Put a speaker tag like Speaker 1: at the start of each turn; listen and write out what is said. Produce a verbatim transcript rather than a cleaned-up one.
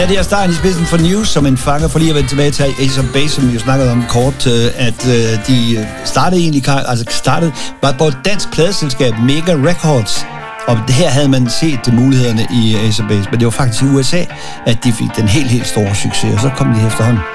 Speaker 1: Ja, det er starten i spidsen for News, som en fanger for lige at vende tilbage til Ace of Base, som vi jo snakkede om kort, at de startede egentlig, altså startede, var på et dansk pladeselskab, Mega Records, og her havde man set mulighederne i Ace of Base, men det var faktisk i U S A, at de fik den helt, helt store succes, og så kom de efterhånden